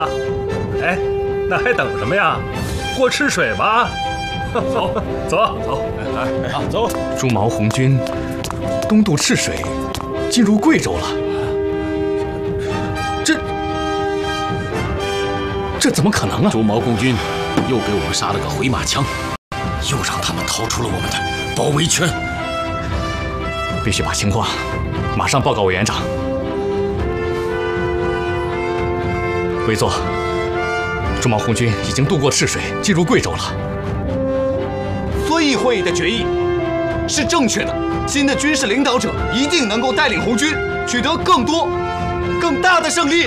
哎，那还等什么呀？过赤水吧！走走走， 来，走！ 朱毛红军东渡赤水，进入贵州了。这怎么可能啊？ 朱毛共军又给我们杀了个回马枪，又让他们逃出了我们的包围圈。 必须把情况马上报告委员长。委座，朱毛红军已经渡过赤水，进入贵州了。 遵义会议的决议是正确的，新的军事领导者一定能够带领红军取得更多、更大的胜利。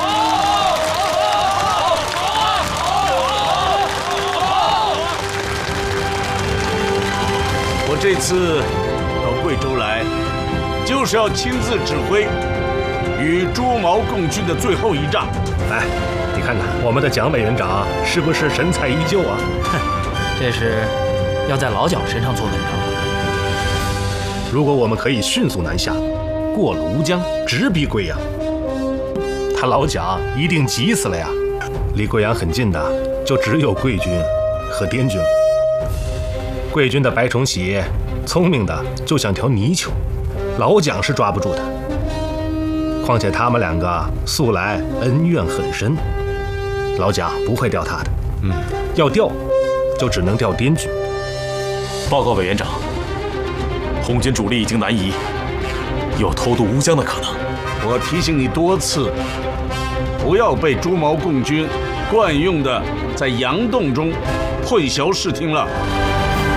我这次到贵州来，就是要亲自指挥与朱毛共军的最后一仗。 来，你看看我们的蒋委员长是不是神采依旧啊？ 这是要在老蒋身上做文章。 如果我们可以迅速南下，过了吴江，直逼贵阳，他老蒋一定急死了呀！离贵阳很近的就只有贵军和滇军了。贵军的白崇禧聪明的就像条泥鳅，老蒋是抓不住的。况且他们两个素来恩怨很深，老蒋不会调他的。要调就只能调滇军。 报告委员长，红军主力已经南移，有偷渡吴江的可能。 我提醒你多次，不要被朱毛共军惯用的在佯动中混淆视听了。